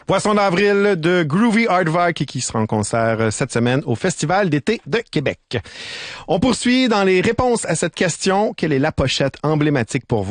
Poisson d'avril de Groovy Aardvark qui sera en concert cette semaine au Festival d'été de Québec. On poursuit dans les réponses à cette question. Quelle est la pochette emblématique pour vous?